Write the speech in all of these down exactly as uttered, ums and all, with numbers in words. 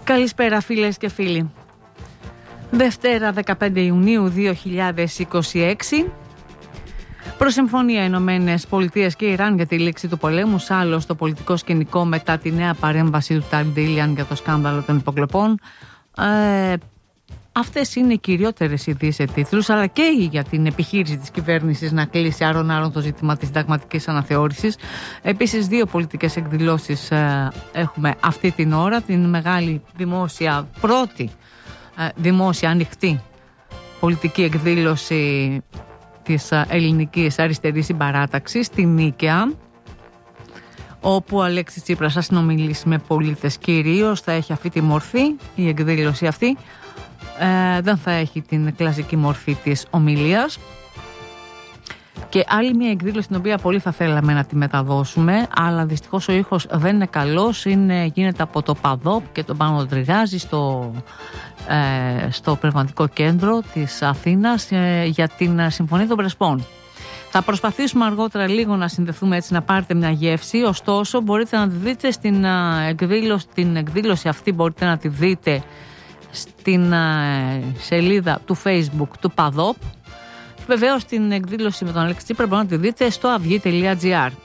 Καλησπέρα φίλες και φίλοι. Δευτέρα δεκαπέντε Ιουνίου δύο χιλιάδες είκοσι έξι. Προσυμφωνία Ηνωμένες Πολιτείες και Ιράν για τη λήξη του πολέμου. Σ' άλλο στο πολιτικό σκηνικό μετά τη νέα παρέμβαση του Ταρντίλιαν για το σκάνδαλο των υποκλοπών. Ε, αυτές είναι οι κυριότερες ειδήσεις σε τίτλους, αλλά και για την επιχείρηση της κυβέρνησης να κλείσει άρον-άρον το ζήτημα της συνταγματικής αναθεώρησης. Επίσης, δύο πολιτικές εκδηλώσεις ε, έχουμε αυτή την ώρα. Την μεγάλη δημόσια, πρώτη ε, δημόσια ανοιχτή πολιτική εκδήλωση της ελληνικής αριστερής συμπαράταξης, την Νίκαια, όπου ο Αλέξης Τσίπρας θα συνομιλήσει με πολίτες κυρίως. Θα έχει αυτή τη μορφή η εκδήλωση αυτή. Ε, δεν θα έχει την κλασική μορφή της ομιλίας. Και άλλη μια εκδήλωση την οποία πολύ θα θέλαμε να τη μεταδώσουμε, αλλά δυστυχώς ο ήχος δεν είναι καλός. Είναι, γίνεται από το ΠΑΔΟΠ και τον Πάνο Τριγάζη στο, ε, στο Πνευματικό Κέντρο της Αθήνας ε, για την Συμφωνία των Πρεσπών. Θα προσπαθήσουμε αργότερα λίγο να συνδεθούμε έτσι, να πάρετε μια γεύση. Ωστόσο μπορείτε να τη δείτε στην εκδήλωση, την εκδήλωση αυτή μπορείτε να τη δείτε στην ε, σελίδα του Facebook του ΠΑΔΟΠ. Βεβαίως την εκδήλωση με τον Αλέξη Τσίπρα μπορείτε να τη δείτε στο αυγή τελεία τζι άρ.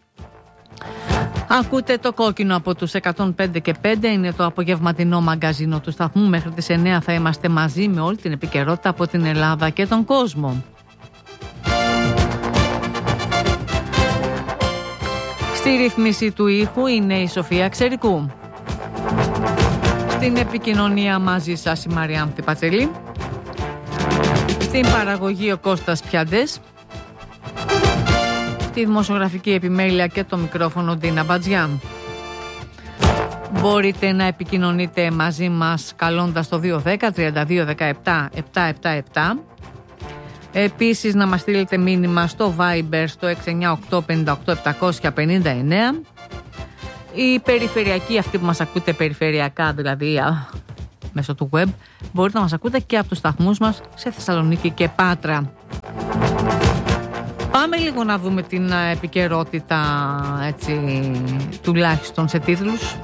Ακούτε το κόκκινο από τους εκατόν πέντε και πέντε, είναι το απογευματινό μαγκαζίνο του σταθμού. Μέχρι τις εννιά θα είμαστε μαζί με όλη την επικαιρότητα από την Ελλάδα και τον κόσμο. Στη ρύθμιση του ήχου είναι η Σοφία Ξερικού. Στην επικοινωνία μαζί σας η Μαριάνθη Πατσελή. Στην παραγωγή ο Κώστας Πιάντες. Στη δημοσιογραφική επιμέλεια και το μικρόφωνο Ντίνα Μπατζιά. Μπορείτε να επικοινωνείτε μαζί μας καλώντας το δύο ένα μηδέν τρία δύο ένα επτά επτά επτά επτά. Επίσης να μας στείλετε μήνυμα στο Viber στο έξι εννιά οκτώ πέντε οκτώ επτά πέντε εννιά. Η περιφερειακή, αυτή που μας ακούτε περιφερειακά δηλαδή α, μέσω του web, μπορείτε να μας ακούτε και από τους σταθμούς μας σε Θεσσαλονίκη και Πάτρα. Πάμε λίγο να δούμε την επικαιρότητα έτσι, τουλάχιστον σε τίτλους.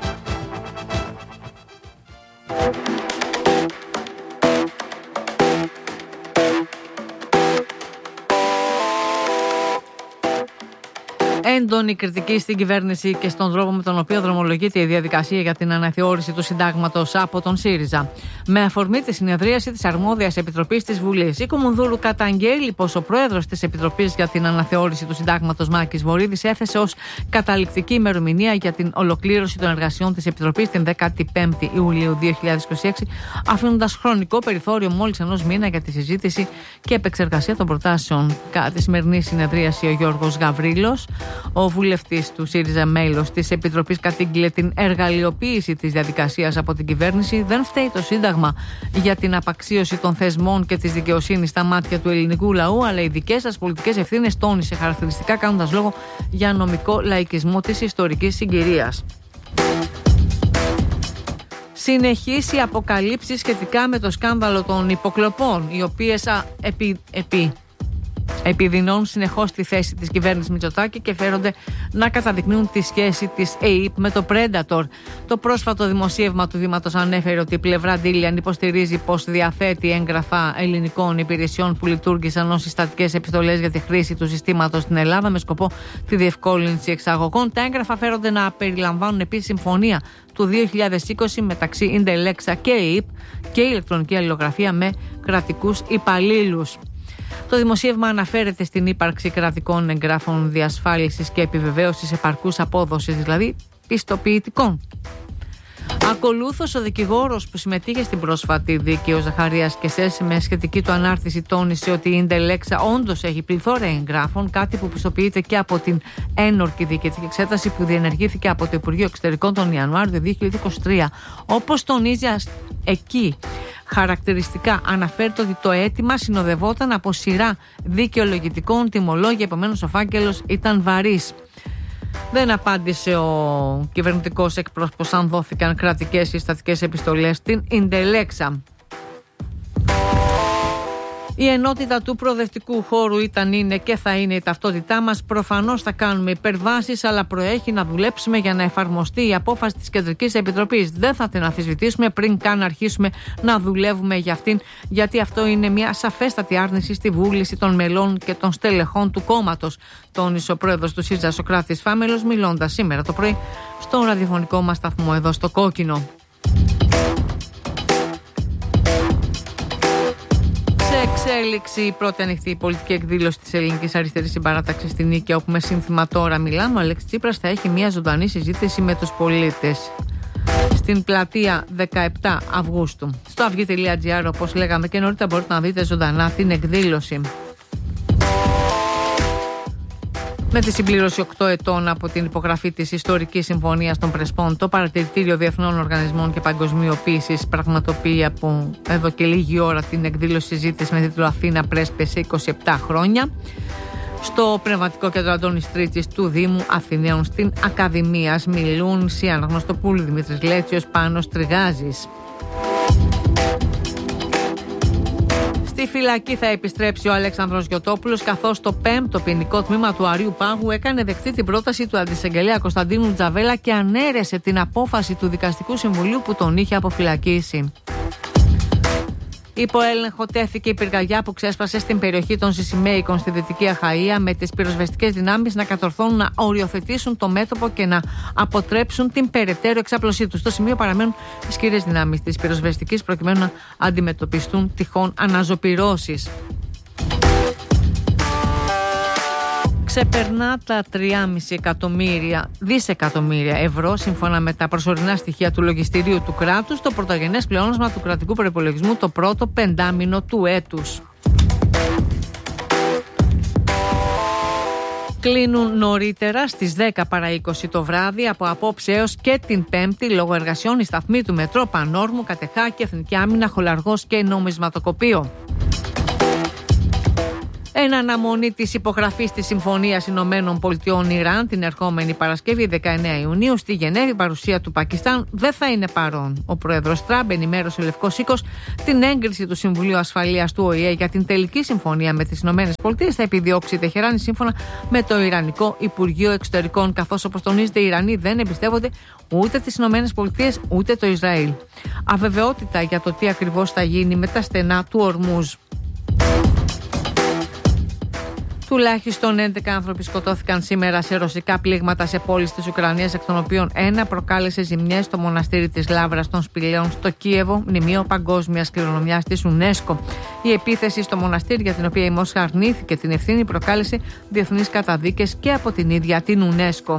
Έντονη κριτική στην κυβέρνηση και στον τρόπο με τον οποίο δρομολογείται η διαδικασία για την αναθεώρηση του συντάγματος από τον ΣΥΡΙΖΑ. Με αφορμή τη συνεδρίαση της αρμόδιας επιτροπής της Βουλής, η Κομουνδούρου καταγγέλει πως ο πρόεδρος της Επιτροπής για την αναθεώρηση του συντάγματος, Μάκης Βορίδης, έθεσε ως καταληκτική ημερομηνία για την ολοκλήρωση των εργασιών της Επιτροπής την δεκαπέντε Ιουλίου δύο χιλιάδες είκοσι έξι, αφήνοντας χρονικό περιθώριο μόλις ενός μήνα για τη συζήτηση και επεξεργασία των προτάσεων. Κατά τη σημερινή συνεδρίαση, ο Γιώργος Γαβρίλος, ο βουλευτής του ΣΥΡΙΖΑ, μέλος της Επιτροπής, κατήγγειλε την εργαλειοποίηση της διαδικασίας από την κυβέρνηση. Δεν φταίει το Σύνταγμα για την απαξίωση των θεσμών και της δικαιοσύνης στα μάτια του ελληνικού λαού, αλλά οι δικές σας πολιτικές ευθύνες, τόνισε χαρακτηριστικά, κάνοντας λόγο για νομικό λαϊκισμό της ιστορικής συγκυρίας. Συνεχίσει οι αποκαλύψεις σχετικά με το σκάνδαλο των υποκλοπών, οι οποίες α, επί, επί επιδεινώνουν συνεχώς τη θέση της κυβέρνησης Μητσοτάκη και φέρονται να καταδεικνύουν τη σχέση της ΕΕΠ με το Predator. Το πρόσφατο δημοσίευμα του Δήματος ανέφερε ότι η πλευρά Ντίλιαν υποστηρίζει πως διαθέτει έγγραφα ελληνικών υπηρεσιών που λειτουργήσαν ως συστατικές επιστολές για τη χρήση του συστήματος στην Ελλάδα με σκοπό τη διευκόλυνση εξαγωγών. Τα έγγραφα φέρονται να περιλαμβάνουν επίσης συμφωνία του δύο χιλιάδες είκοσι μεταξύ Ιντελέξα και ΕΕΠ και ηλεκτρονική αλληλογραφία με κρατικούς υπαλλήλους. Το δημοσίευμα αναφέρεται στην ύπαρξη κρατικών εγγράφων διασφάλισης και επιβεβαίωσης επαρκούς απόδοσης, δηλαδή πιστοποιητικών. Ακολούθως, ο δικηγόρος που συμμετείχε στην πρόσφατη δίκη, ο Ζαχαρίας Κεσές, με σχετική του ανάρτηση τόνισε ότι η Ιντελέξα όντως έχει πληθώρα εγγράφων, κάτι που πιστοποιείται και από την ένορκη διοικητική εξέταση που διενεργήθηκε από το Υπουργείο Εξωτερικών τον Ιανουάριο δύο χιλιάδες είκοσι τρία. Όπως τονίζει εκεί, χαρακτηριστικά αναφέρεται ότι το αίτημα συνοδευόταν από σειρά δικαιολογητικών τιμολόγια, επομένως ο φάκελος ήταν βαρύς. Δεν απάντησε ο κυβερνητικός εκπρόσωπος αν δόθηκαν κρατικές ή στατικές επιστολές στην Ιντελέξα. Η ενότητα του προοδευτικού χώρου ήταν, είναι και θα είναι η ταυτότητά μας. Προφανώς θα κάνουμε υπερβάσεις, αλλά προέχει να δουλέψουμε για να εφαρμοστεί η απόφαση της Κεντρικής Επιτροπής. Δεν θα την αμφισβητήσουμε πριν καν αρχίσουμε να δουλεύουμε για αυτήν, γιατί αυτό είναι μια σαφέστατη άρνηση στη βούληση των μελών και των στελεχών του κόμματος, τόνισε ο πρόεδρος του ΣΥΡΙΖΑ Σωκράτης Φάμελος, μιλώντας σήμερα το πρωί στον ραδιοφωνικό μας σταθμό εδώ στο Κόκκινο. Σε εξέλιξη η πρώτη ανοιχτή πολιτική εκδήλωση της Ελληνικής Αριστερής Συμπαράταξης στην Νίκαια, όπου με σύνθημα «Τώρα μιλάμε», ο Αλέξης Τσίπρας θα έχει μια ζωντανή συζήτηση με τους πολίτες στην πλατεία δεκαεπτά Αυγούστου. Στο αυγή τελεία τζι άρ, όπως λέγαμε και νωρίτερα, μπορείτε να δείτε ζωντανά την εκδήλωση. Με τη συμπλήρωση οκτώ ετών από την υπογραφή της Ιστορικής Συμφωνίας των Πρεσπών, το Παρατηρητήριο Διεθνών Οργανισμών και Παγκοσμιοποίησης πραγματοποιεί από εδώ και λίγη ώρα την εκδήλωση συζήτηση με τίτλο «Αθήνα Πρέσπευσε είκοσι επτά χρόνια» στο Πνευματικό Κέντρο Αντώνης Τρίτσης του Δήμου Αθηναίων στην Ακαδημίας. Μιλούν Σία Αναγνωστοπούλου, Δημήτρης Λέτσιος, Πάνος Τριγάζης. Στη φυλακή θα επιστρέψει ο Αλέξανδρος Γιωτόπουλος, καθώς το πέμπτο ποινικό τμήμα του Αριού Πάγου έκανε δεκτή την πρόταση του αντισαγγελέα Κωνσταντίνου Τζαβέλα και ανέρεσε την απόφαση του Δικαστικού Συμβουλίου που τον είχε αποφυλακίσει. Υπό έλεγχο τέθηκε η πυρκαγιά που ξέσπασε στην περιοχή των Σισιμαίικων στη Δυτική Αχαΐα, με τις πυροσβεστικές δυνάμεις να κατορθώνουν να οριοθετήσουν το μέτωπο και να αποτρέψουν την περαιτέρω εξάπλωσή του. Στο σημείο παραμένουν ισχυρές δυνάμεις της πυροσβεστικής προκειμένου να αντιμετωπιστούν τυχόν αναζωπυρώσεις. Ξεπερνά τα τρία κόμμα πέντε εκατομμύρια δισεκατομμύρια ευρώ, σύμφωνα με τα προσωρινά στοιχεία του λογιστηρίου του κράτους, το πρωτογενές πλεόνασμα του κρατικού προϋπολογισμού το πρώτο πεντάμηνο του έτους. Κλείνουν νωρίτερα στις δέκα παρά είκοσι το βράδυ από απόψε έως και την Πέμπτη λόγω εργασιών οι σταθμοί του Μετρό, Πανόρμου, Κατεχάκη, Εθνική Άμυνα, Χολαργός και Νομισματοκοπείο. Εν αναμονή της υπογραφής της Συμφωνίας Ηνωμένων Πολιτειών Ιράν την ερχόμενη Παρασκευή δεκαεννέα Ιουνίου στη Γενέβη, παρουσία του Πακιστάν δεν θα είναι παρόν. Ο πρόεδρος Τραμπ ενημέρωσε ο Λευκός Οίκος την έγκριση του Συμβουλίου Ασφαλείας του Ο Η Ε για την τελική συμφωνία με τις Ηνωμένες Πολιτείες θα επιδιώξει η Τεχεράνη σύμφωνα με το Ιρανικό Υπουργείο Εξωτερικών, καθώς όπως τονίζεται οι Ιρανοί δεν εμπιστεύονται ούτε τις Ηνωμένες Πολιτείες ούτε το Ισραήλ. Αβεβαιότητα για το τι ακριβώς θα γίνει με τα στενά του Ορμούζ. Τουλάχιστον έντεκα άνθρωποι σκοτώθηκαν σήμερα σε ρωσικά πλήγματα σε πόλεις της Ουκρανίας, εκ των οποίων ένα προκάλεσε ζημιές στο μοναστήρι της Λάβρας των Σπηλαίων στο Κίεβο, μνημείο παγκόσμιας κληρονομιάς της UNESCO. Η επίθεση στο μοναστήρι, για την οποία η Μόσχα αρνήθηκε την ευθύνη, προκάλεσε διεθνείς καταδίκες και από την ίδια την UNESCO.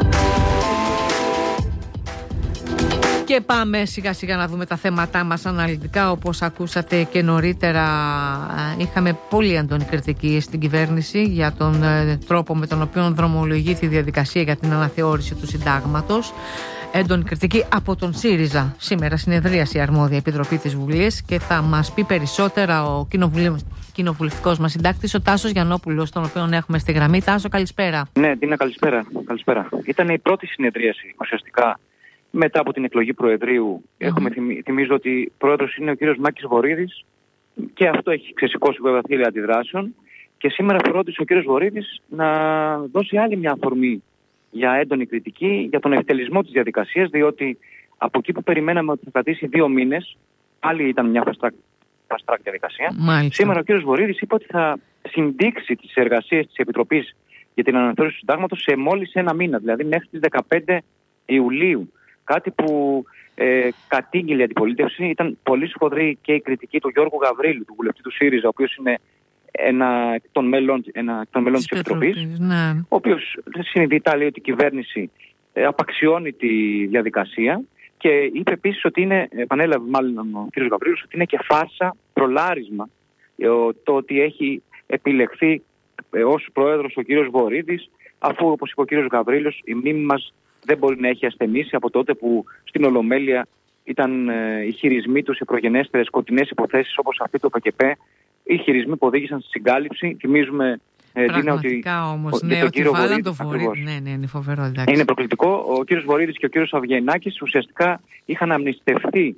Και πάμε σιγά σιγά να δούμε τα θέματά μας αναλυτικά. Όπως ακούσατε και νωρίτερα, είχαμε πολύ έντονη κριτική στην κυβέρνηση για τον τρόπο με τον οποίο δρομολογεί τη διαδικασία για την αναθεώρηση του συντάγματος. Έντονη κριτική από τον ΣΥΡΙΖΑ. Σήμερα συνεδρίασε η αρμόδια επιτροπή της Βουλής και θα μας πει περισσότερα ο κοινοβουλευτικός μας συντάκτης, ο Τάσος Γιαννόπουλος, τον οποίο έχουμε στη γραμμή. Τάσο, καλησπέρα. Ναι, Τίνα, καλησπέρα. καλησπέρα. Ήταν η πρώτη συνεδρίαση ουσιαστικά μετά από την εκλογή Προεδρείου. Mm-hmm. Έχουμε θυμι, θυμίζω ότι πρόεδρος είναι ο κύριος Μάκης Βορίδης και αυτό έχει ξεσηκώσει βέβαια θύελλα αντιδράσεων. Και σήμερα φρόντισε ο κύριος Βορίδης να δώσει άλλη μια αφορμή για έντονη κριτική για τον εκτελεσμό της διαδικασίας, διότι από εκεί που περιμέναμε ότι θα κρατήσει δύο μήνες, άλλη ήταν μια fast track διαδικασία. Μάλιστα. Σήμερα ο κύριος Βορίδης είπε ότι θα συντήξει τις εργασίες της Επιτροπής για την αναθεώρηση του συντάγματος σε μόλις ένα μήνα, δηλαδή μέχρι τις δεκαπέντε Ιουλίου. Κάτι που ε, κατήγγειλε η αντιπολίτευση. Ήταν πολύ σφοδρή και η κριτική του Γιώργου Γαβρίλου, του βουλευτή του ΣΥΡΙΖΑ, ο οποίος είναι ένα εκ των μέλων, ένα, των μέλων της Επιτροπής, ναι. Ο οποίος συνειδητά λέει ότι η κυβέρνηση ε, απαξιώνει τη διαδικασία και είπε επίσης ότι είναι, επανέλαβε μάλλον ο κ. Γαβρίλος, ότι είναι και φάρσα, προλάρισμα ε, το ότι έχει επιλεχθεί ε, ως πρόεδρος ο κ. Βορίδης, αφού όπως είπε ο κ. Γαβρίλος η μνήμη μας δεν μπορεί να έχει ασθενήσει από τότε που στην Ολομέλεια ήταν ε, οι χειρισμοί του σε προγενέστερες σκοτεινές υποθέσεις όπως αυτή του ΠΚΠ, οι χειρισμοί που οδήγησαν στη συγκάλυψη. Θυμίζουμε ε, πραγματικά ότι, όμως, ναι, ότι βάλαν το Βορίδη. Ναι, ναι, είναι φοβερό. Εντάξει. Είναι προκλητικό. Ο κύριος Βορίδης και ο κύριος Αυγενάκης ουσιαστικά είχαν αμνηστευτεί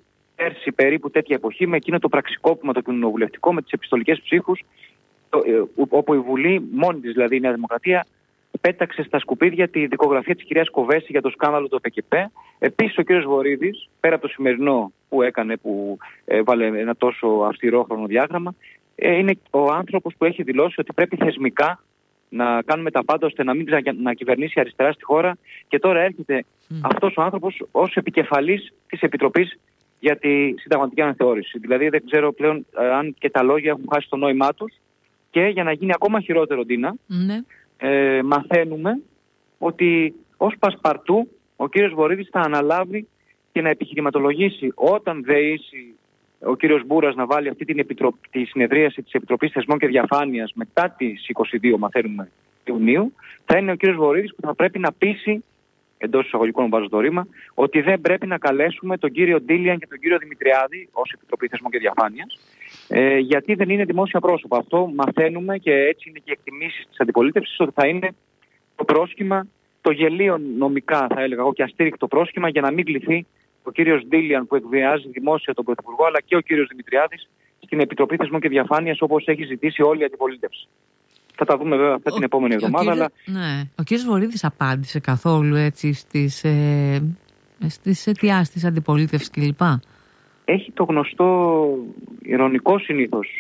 πέρσι περίπου τέτοια εποχή, με εκείνο το πραξικόπημα το κοινοβουλευτικό, με τις επιστολικές ψήφους, όπου η Βουλή, μόνη της δηλαδή η Νέα Δημοκρατία, πέταξε στα σκουπίδια τη δικογραφία της κυρίας Κοβέση για το σκάνδαλο του ΕΠΕΚΕΠΕ. Επίσης ο κύριος Βορίδης, πέρα από το σημερινό που έκανε, που έβαλε ένα τόσο αυστηρό χρονοδιάγραμμα, είναι ο άνθρωπος που έχει δηλώσει ότι πρέπει θεσμικά να κάνουμε τα πάντα ώστε να μην ξανακυβερνήσει αριστερά στη χώρα, και τώρα έρχεται mm. αυτός ο άνθρωπος ως επικεφαλής της Επιτροπής για τη συνταγματική αναθεώρηση. Δηλαδή δεν ξέρω πλέον αν και τα λόγια έχουν χάσει το νόημά τους, και για να γίνει ακόμα χειρότερο, Ντίνα, mm. ε, μαθαίνουμε ότι ως πασπαρτού ο κύριος Βορίδης θα αναλάβει και να επιχειρηματολογήσει όταν δεήσει ο κύριος Μπούρας να βάλει αυτή την επιτρο... τη συνεδρίαση της Επιτροπής Θεσμών και Διαφάνειας μετά τις είκοσι δύο, μαθαίνουμε, Ιουνίου. Θα είναι ο κύριος Βορίδης που θα πρέπει να πείσει, εντός εισαγωγικών βάζω το ρήμα, ότι δεν πρέπει να καλέσουμε τον κύριο Ντίλιαν και τον κύριο Δημητριάδη ως Επιτροπή Θεσμών και Διαφάνειας, ε, γιατί δεν είναι δημόσια πρόσωπα. Αυτό μαθαίνουμε, και έτσι είναι και οι εκτιμήσεις της αντιπολίτευσης, ότι θα είναι το πρόσχημα, το γελίο νομικά θα έλεγα εγώ και αστήρικτο πρόσχημα, για να μην κληθεί ο κύριος Ντίλιαν που εκβιάζει δημόσια τον Πρωθυπουργό, αλλά και ο κύριος Δημητριάδης στην Επιτροπή Θεσμών και Διαφάνειας, όπως έχει ζητήσει όλη η αντιπολίτευση. Θα τα δούμε βέβαια αυτή την επόμενη εβδομάδα. Ο, κύριος, αλλά... ναι. ο κύριος Βορίδης απάντησε καθόλου έτσι στις, ε, στις αιτιάσεις της αντιπολίτευσης κλπ? Έχει το γνωστό ηρωνικό συνήθως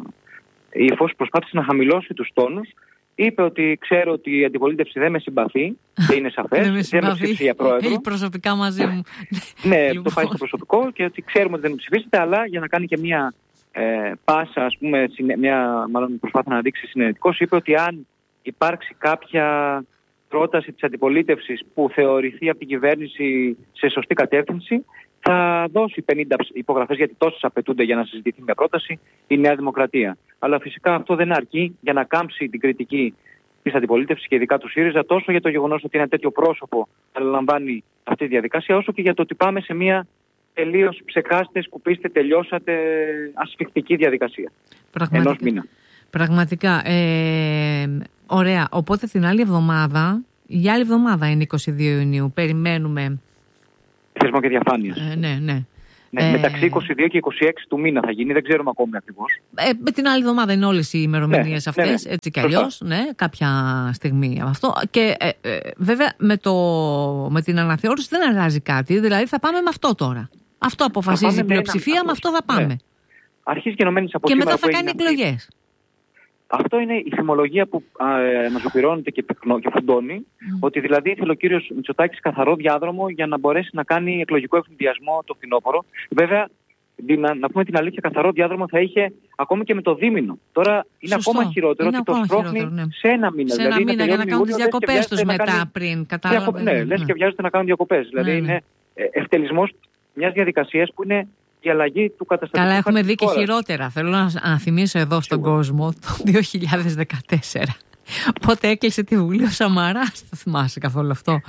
ε, ύφος, προσπάθησε να χαμηλώσει τους τόνους. Είπε ότι ξέρω ότι η αντιπολίτευση δεν με συμπαθεί, και είναι σαφές. δεν με ψήφισε για πρόεδρο. Έχει προσωπικά μαζί μου. ναι, λοιπόν. Το πάει στο προσωπικό, και ότι ξέρουμε ότι δεν με ψηφίσετε, αλλά για να κάνει και μια ε, πάσα, ας πούμε, μια, μάλλον προσπάθεια να δείξει συνενετικός, είπε ότι αν υπάρξει κάποια πρόταση της αντιπολίτευσης που θεωρηθεί από την κυβέρνηση σε σωστή κατεύθυνση, θα δώσει πενήντα υπογραφές, γιατί τόσες απαιτούνται για να συζητηθεί μια πρόταση η Νέα Δημοκρατία. Αλλά φυσικά αυτό δεν αρκεί για να κάμψει την κριτική της αντιπολίτευσης και ειδικά του ΣΥΡΙΖΑ, τόσο για το γεγονός ότι ένα τέτοιο πρόσωπο αναλαμβάνει αυτή τη διαδικασία, όσο και για το ότι πάμε σε μια τελείως ψεκάστε, σκουπίστε, τελειώσατε ασφιχτική διαδικασία. Πραγματικά. Ενός μήνα. Πραγματικά. Ε, ωραία. Οπότε την άλλη εβδομάδα, η άλλη εβδομάδα είναι είκοσι δύο Ιουνίου. Περιμένουμε. Θεσμό και διαφάνειας. Ε, ναι, ναι. Ναι, ε... μεταξύ είκοσι δύο και είκοσι έξι του μήνα θα γίνει, δεν ξέρουμε ακόμη ακριβώς. Ε, με την άλλη εβδομάδα είναι όλες οι ημερομηνίες ναι, αυτές, ναι, ναι. έτσι κι αλλιώς, ναι, κάποια στιγμή αυτό. Και ε, ε, βέβαια με, το, με την αναθεώρηση δεν αλλάζει κάτι, δηλαδή θα πάμε με αυτό τώρα. Αυτό αποφασίζει η πλειοψηφία, με, με αυτό θα πάμε. Ναι. Αρχίζει γενομένης από και μετά θα κάνει εκλογές. Αυτό είναι η φημολογία που αναζωπυρώνεται και, και φουντώνει, mm. ότι δηλαδή ήθελε ο κύριος Μητσοτάκης καθαρό διάδρομο για να μπορέσει να κάνει εκλογικό ευνηδιασμό το φθινόπωρο. Βέβαια, να, να πούμε την αλήθεια, καθαρό διάδρομο θα είχε ακόμη και με το δίμηνο. Τώρα είναι Σωστό. ακόμα χειρότερο είναι ότι το σπρώχνει ναι. σε ένα μήνα. Σε ένα δηλαδή, μήνα για να κάνουν τις διακοπές τους μετά κάνει... πριν. Κατάλαβε. Ναι, ναι, λες και βιάζεται να κάνουν διακοπές. Δηλαδή ναι, ναι. είναι ευτελισμός μιας διαδικασίας που είναι η αλλαγή του καταστατικού. Καλά, έχουμε δει και χειρότερα. Θέλω να, να θυμίσω εδώ στον Σίγουρα. κόσμο το δύο χιλιάδες δεκατέσσερα. Πότε έκλεισε τη Βουλή ο Σαμαράς. Θα θυμάσαι καθόλου αυτό?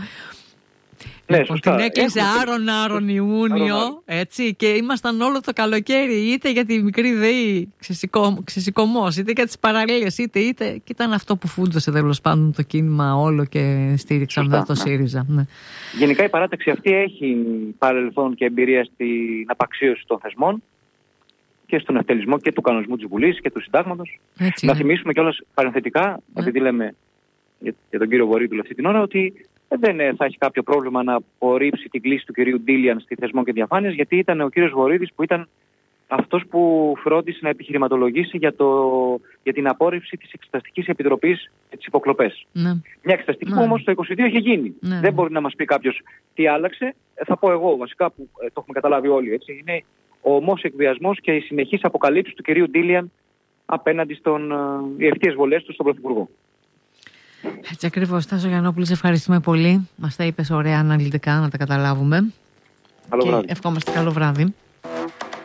Ναι, λοιπόν, την έκλεισε άρον άρον Ιούνιο, έτσι, και ήμασταν όλο το καλοκαίρι είτε για τη μικρή ΔΕΗ ξεσηκωμός, είτε για τις παραλίες, είτε, είτε, και ήταν αυτό που φούντωσε τέλος πάντων το κίνημα όλο και στήριξαν μετά το ΣΥΡΙΖΑ. Ναι. Γενικά η παράταξη αυτή έχει παρελθόν και εμπειρία στην απαξίωση των θεσμών και στον ευτελισμό και του κανονισμού της Βουλής και του Συντάγματος. Έτσι, να ναι. θυμίσουμε κιόλας παρενθετικά, ναι. επειδή λέμε για, για τον κύριο Βορίδη αυτή την ώρα, ότι δεν θα έχει κάποιο πρόβλημα να απορρίψει την κλίση του κυρίου Ντίλιαν στη Θεσμό και Διαφάνειας, γιατί ήταν ο κύριος Βορίδης που ήταν αυτός που φρόντισε να επιχειρηματολογήσει για, το, για την απόρριψη της Εξεταστικής Επιτροπής για τις υποκλοπές. Ναι. Μια εξεταστική ναι. που όμως το είκοσι δύο είχε γίνει. Ναι. Δεν μπορεί να μας πει κάποιος τι άλλαξε. Θα πω εγώ βασικά που το έχουμε καταλάβει όλοι. Έτσι. Είναι ο ομός εκβιασμός και οι συνεχείς αποκαλύψεις του κυρίου Ντίλιαν απέναντι στον οι ευθείες βολές του στον Πρωθυπουργό. Έτσι ακριβώς. Τάσο Γιαννόπουλη, σε ευχαριστούμε πολύ. Μας τα είπες ωραία αναλυτικά να τα καταλάβουμε. Καλό βράδυ. Ευχόμαστε καλό βράδυ.